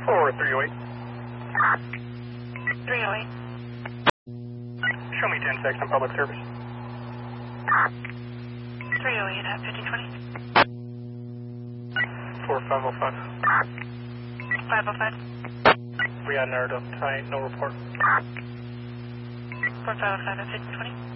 Or 308. 308. Show me 10 seconds on public service. 308 at 5020. 4505. 505. We got narrowed up tonight, no report. 4505 at 5020.